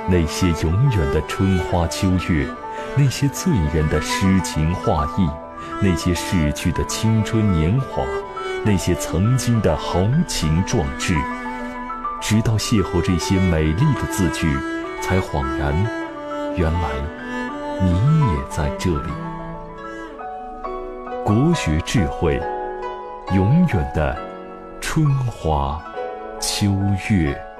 那些永远的春花秋月，那些醉人的诗情画意，那些逝去的青春年华，那些曾经的豪情壮志，直到邂逅这些美丽的字句，才恍然，原来你也在这里。国学智慧，永远的春花秋月。